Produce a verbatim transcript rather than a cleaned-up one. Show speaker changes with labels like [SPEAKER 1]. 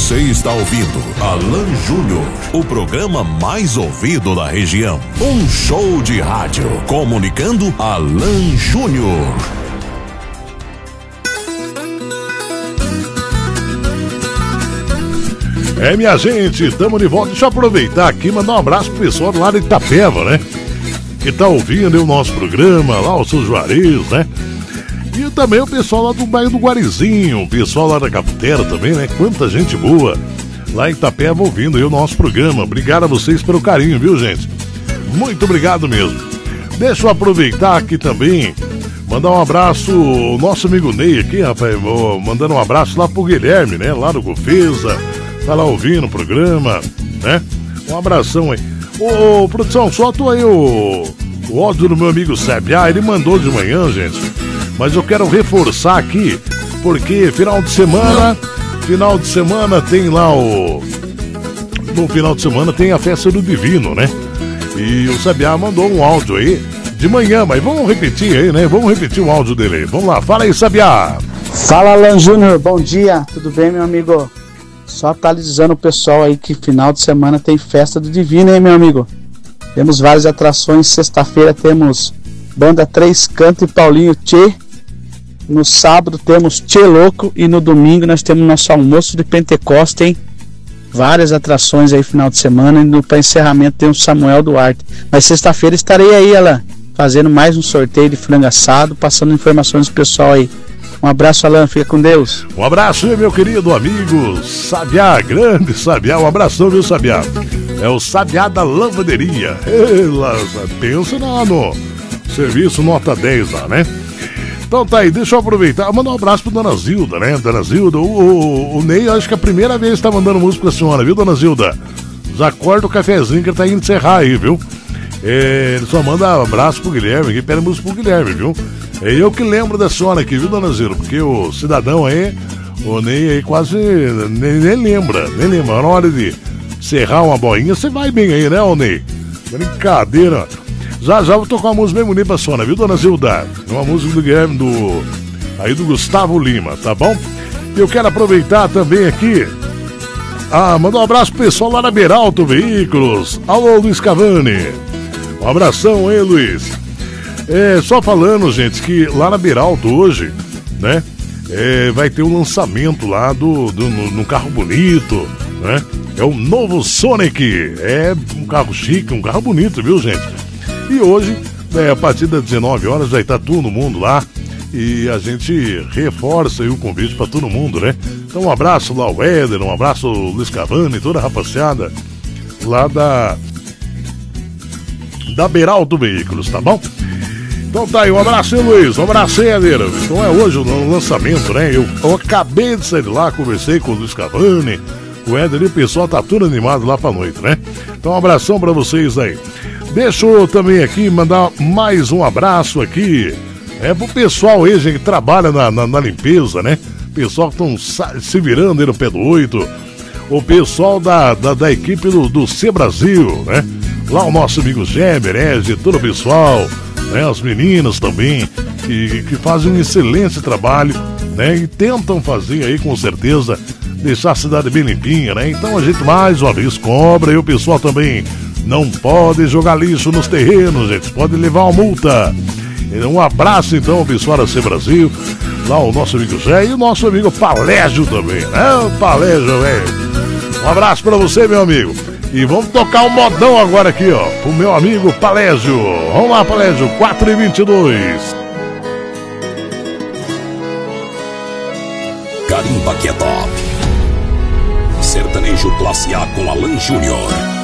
[SPEAKER 1] Você está ouvindo Alan Júnior, o programa mais ouvido da região. Um show de rádio comunicando Alan Júnior.
[SPEAKER 2] É, minha gente, estamos de volta. Deixa eu aproveitar aqui e mandar um abraço pro pessoal lá de Itapeva, né? Que tá ouvindo o nosso programa, lá o seu Juarez, né? E também o pessoal lá do bairro do Guarizinho, o pessoal lá da Caputera também, né? Quanta gente boa lá em Itapeva ouvindo aí o nosso programa. Obrigado a vocês pelo carinho, viu, gente? Muito obrigado mesmo. Deixa eu aproveitar aqui também, mandar um abraço ao nosso amigo Ney aqui, rapaz. Vou mandando um abraço lá pro Guilherme, né? Lá do Gofeza. Tá lá ouvindo o programa, né? Um abração aí. Ô, ô produção, solta aí o, o áudio do meu amigo Sabiá. Ele mandou de manhã, gente. Mas eu quero reforçar aqui, porque final de semana, final de semana tem lá o... No final de semana tem a festa do Divino, né? E o Sabiá mandou um áudio aí de manhã, mas vamos repetir aí, né? Vamos repetir o áudio dele aí. Vamos lá, fala aí, Sabiá.
[SPEAKER 3] Fala, Alan Júnior, bom dia, tudo bem, meu amigo? Só atualizando o pessoal aí que final de semana tem festa do Divino, hein, meu amigo? Temos várias atrações, sexta-feira temos Banda Três Canto e Paulinho Tchê. No sábado temos Tchê Louco e no domingo nós temos nosso almoço de Pentecoste, hein? Várias atrações aí final de semana e no para encerramento tem o Samuel Duarte. Mas sexta-feira estarei aí, Alan, fazendo mais um sorteio de frango assado, passando informações pro pessoal aí. Um abraço, Alan, fica com Deus.
[SPEAKER 2] Um abraço, meu querido amigo Sabiá, grande Sabiá, um abração, viu, Sabiá? É o Sabiá da Lavanderia. Ela, pensa lá no serviço nota dez lá, né? Então tá aí, deixa eu aproveitar, mandar um abraço pro Dona Zilda, né? Dona Zilda, o, o, o Ney, acho que é a primeira vez que tá mandando música pra senhora, viu, Dona Zilda? Já corta o cafezinho que ele tá indo encerrar aí, viu? É, ele só manda um abraço pro Guilherme, que pede música pro Guilherme, viu? É eu que lembro da senhora aqui, viu, Dona Zilda? Porque o cidadão aí, o Ney aí quase nem, nem lembra, nem lembra. Na hora de serrar uma boinha, você vai bem aí, né, ô Ney? Brincadeira. Já já vou tocar uma música bem bonita pra senhora, viu, Dona Zilda? Uma música do Guilherme, do... aí do Gustavo Lima, tá bom? E eu quero aproveitar também aqui, ah, mandar um abraço pro pessoal lá na Beralto Veículos. Alô, Luiz Cavani. Um abração aí, Luiz. É, só falando, gente, que lá na Beralto hoje, né, é, vai ter um lançamento lá do, do no, no carro bonito, né? É o novo Sonic. É um carro chique, um carro bonito, viu, gente? E hoje, né, a partir das dezenove horas, vai estar todo mundo lá. E a gente reforça aí o convite para todo mundo, né? Então um abraço lá ao Éder, um abraço ao Luiz Cavani, toda a rapaziada lá da da Beralto Veículos, tá bom? Então tá aí, um abraço aí, Luiz, um abraço aí, Éder. Então é hoje o lançamento, né? Eu, eu acabei de sair de lá, conversei com o Luiz Cavani, o Éder e o pessoal tá tudo animado lá pra noite, né? Então um abração pra vocês aí. Deixa eu também aqui mandar mais um abraço aqui, é pro pessoal aí, gente, que trabalha na, na, na limpeza, né? Pessoal que estão se virando aí no pé do oito. O pessoal da, da, da equipe do, do C Brasil, né? Lá o nosso amigo Gé, Merege, todo o pessoal, né? As meninas também, que, que fazem um excelente trabalho, né? E tentam fazer aí, com certeza, deixar a cidade bem limpinha, né? Então a gente mais uma vez cobra e o pessoal também não pode jogar lixo nos terrenos, gente. Pode levar uma multa. Um abraço então ao pessoal da C Brasil, lá o nosso amigo Zé e o nosso amigo Palégio também, né? O Palégio, velho. Um abraço pra você, meu amigo. E vamos tocar um modão agora aqui, ó, pro meu amigo Palégio. Vamos lá, Palégio, quatro e vinte e dois.
[SPEAKER 1] Carimba que é top. Sertanejo classe A com Alan Júnior.